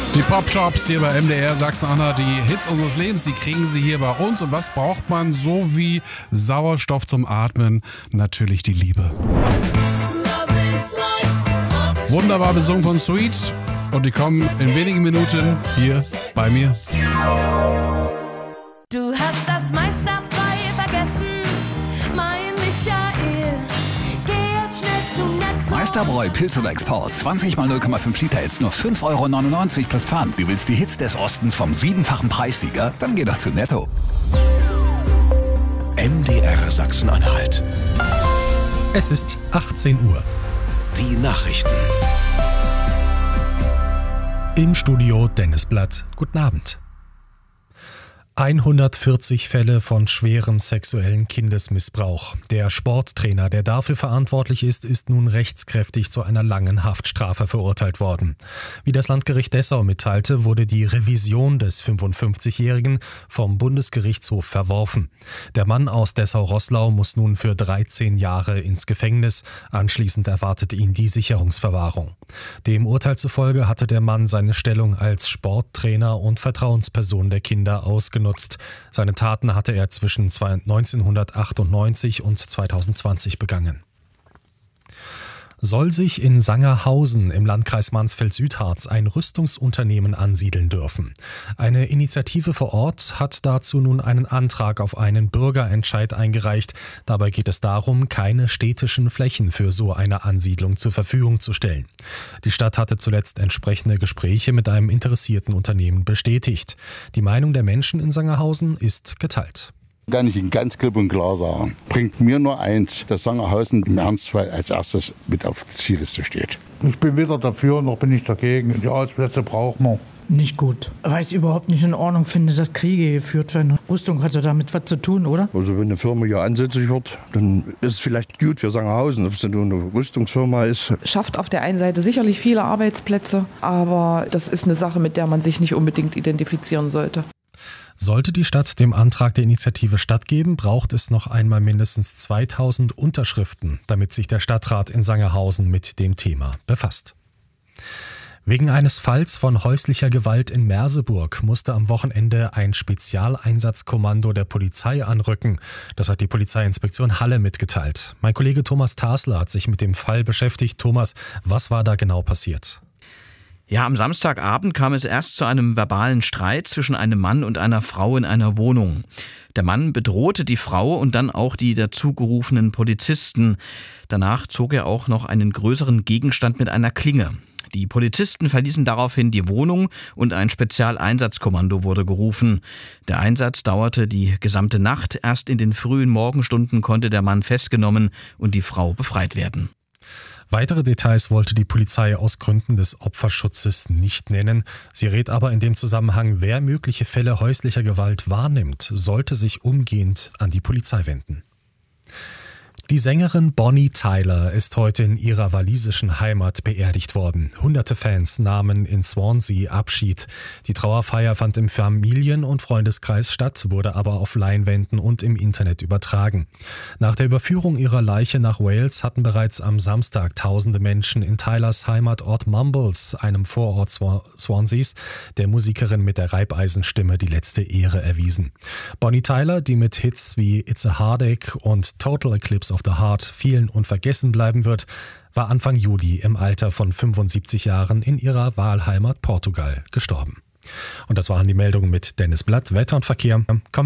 Die Pop-Tops hier bei MDR Sachsen-Anhalt, die Hits unseres Lebens, die kriegen Sie hier bei uns. Und was braucht man so wie Sauerstoff zum Atmen? Natürlich die Liebe. Wunderbar besungen von Sweet. Und die kommen in wenigen Minuten hier bei mir. Du hast das meiste dabei vergessen, mein Michael. Geh jetzt schnell zu Netto. Meisterbräu Pilz oder Export. 20 mal 0,5 Liter, jetzt nur 5,99 € plus Pfand. Du willst die Hits des Ostens vom 7-fachen Preissieger? Dann geh doch zu Netto. MDR Sachsen-Anhalt. Es ist 18 Uhr. Die Nachrichten. Im Studio Dennis Blatt. Guten Abend. 140 Fälle von schwerem sexuellen Kindesmissbrauch. Der Sporttrainer, der dafür verantwortlich ist, ist nun rechtskräftig zu einer langen Haftstrafe verurteilt worden. Wie das Landgericht Dessau mitteilte, wurde die Revision des 55-Jährigen vom Bundesgerichtshof verworfen. Der Mann aus Dessau-Roßlau muss nun für 13 Jahre ins Gefängnis. Anschließend erwartet ihn die Sicherungsverwahrung. Dem Urteil zufolge hatte der Mann seine Stellung als Sporttrainer und Vertrauensperson der Kinder ausgenutzt. Seine Taten hatte er zwischen 1998 und 2020 begangen. Soll sich in Sangerhausen im Landkreis Mansfeld-Südharz ein Rüstungsunternehmen ansiedeln dürfen? Eine Initiative vor Ort hat dazu nun einen Antrag auf einen Bürgerentscheid eingereicht. Dabei geht es darum, keine städtischen Flächen für so eine Ansiedlung zur Verfügung zu stellen. Die Stadt hatte zuletzt entsprechende Gespräche mit einem interessierten Unternehmen bestätigt. Die Meinung der Menschen in Sangerhausen ist geteilt. Kann ich Ihnen ganz klipp und klar sagen. Bringt mir nur eins, dass Sangerhausen im Ernstfall als erstes mit auf der Zielliste steht. Ich bin weder dafür noch bin ich dagegen. Die Arbeitsplätze brauchen wir. Nicht gut, weil ich es überhaupt nicht in Ordnung finde, dass Kriege geführt werden. Rüstung hat ja damit was zu tun, oder? Also wenn eine Firma hier ansässig wird, dann ist es vielleicht gut für Sangerhausen, ob es nur eine Rüstungsfirma ist. Schafft auf der einen Seite sicherlich viele Arbeitsplätze, aber das ist eine Sache, mit der man sich nicht unbedingt identifizieren sollte. Sollte die Stadt dem Antrag der Initiative stattgeben, braucht es noch einmal mindestens 2000 Unterschriften, damit sich der Stadtrat in Sangerhausen mit dem Thema befasst. Wegen eines Falls von häuslicher Gewalt in Merseburg musste am Wochenende ein Spezialeinsatzkommando der Polizei anrücken. Das hat die Polizeiinspektion Halle mitgeteilt. Mein Kollege Thomas Tasler hat sich mit dem Fall beschäftigt. Thomas, was war da genau passiert? Ja, am Samstagabend kam es erst zu einem verbalen Streit zwischen einem Mann und einer Frau in einer Wohnung. Der Mann bedrohte die Frau und dann auch die dazugerufenen Polizisten. Danach zog er auch noch einen größeren Gegenstand mit einer Klinge. Die Polizisten verließen daraufhin die Wohnung und ein Spezialeinsatzkommando wurde gerufen. Der Einsatz dauerte die gesamte Nacht. Erst in den frühen Morgenstunden konnte der Mann festgenommen und die Frau befreit werden. Weitere Details wollte die Polizei aus Gründen des Opferschutzes nicht nennen. Sie rät aber in dem Zusammenhang, wer mögliche Fälle häuslicher Gewalt wahrnimmt, sollte sich umgehend an die Polizei wenden. Die Sängerin Bonnie Tyler ist heute in ihrer walisischen Heimat beerdigt worden. Hunderte Fans nahmen in Swansea Abschied. Die Trauerfeier fand im Familien- und Freundeskreis statt, wurde aber auf Leinwänden und im Internet übertragen. Nach der Überführung ihrer Leiche nach Wales hatten bereits am Samstag tausende Menschen in Tylers Heimatort Mumbles, einem Vorort Swanseas, der Musikerin mit der Reibeisenstimme die letzte Ehre erwiesen. Bonnie Tyler, die mit Hits wie It's a Heartache und Total Eclipse of the Heart vielen unvergessen bleiben wird, war Anfang Juli im Alter von 75 Jahren in ihrer Wahlheimat Portugal gestorben. Und das waren die Meldungen mit Dennis Blatt, Wetter und Verkehr.